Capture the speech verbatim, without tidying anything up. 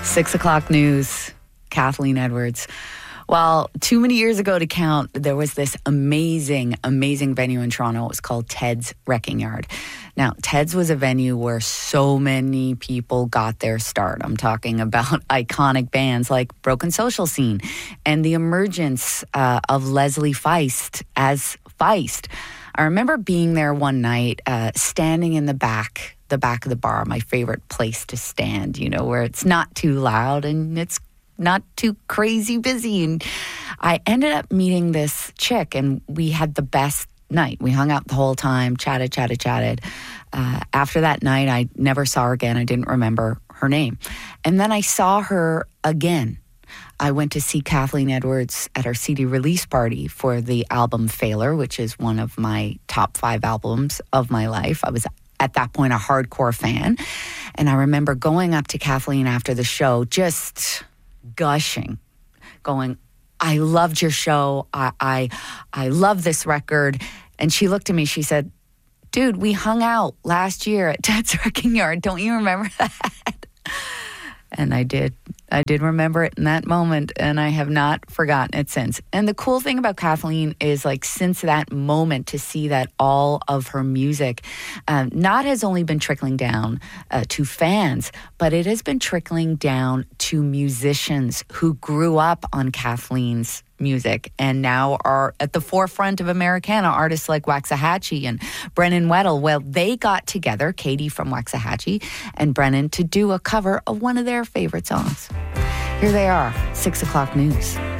Six o'clock news, Kathleen Edwards. Well, too many years ago to count, there was this amazing, amazing venue in Toronto. It was called Ted's Wrecking Yard. Now, Ted's was a venue where so many people got their start. I'm talking about iconic bands like Broken Social Scene and the emergence uh, of Leslie Feist as Feist. I remember being there one night, uh, standing in the back, the back of the bar, my favorite place to stand, you know, where it's not too loud and it's not too crazy busy. And I ended up meeting this chick and we had the best night. We hung out the whole time, chatted, chatted, chatted. Uh, after that night, I never saw her again. I didn't remember her name. And then I saw her again. I went to see Kathleen Edwards at her C D release party for the album Failure, which is one of my top five albums of my life. I was at that point a hardcore fan. And I remember going up to Kathleen after the show, just gushing, going, I loved your show. I, I, I love this record. And she looked at me, she said, dude, we hung out last year at Ted's Wrecking Yard. Don't you remember that? And I did. I did remember it in that moment, and I have not forgotten it since. And the cool thing about Kathleen is, like, since that moment, to see that all of her music um, not has only been trickling down uh, to fans, but it has been trickling down to musicians who grew up on Kathleen's music and now are at the forefront of Americana. Artists like Waxahachie and Brennan Weddle. Well, they got together, Katie from Waxahachie and Brennan, to do a cover of one of their favorite songs. Here they are, six o'clock news.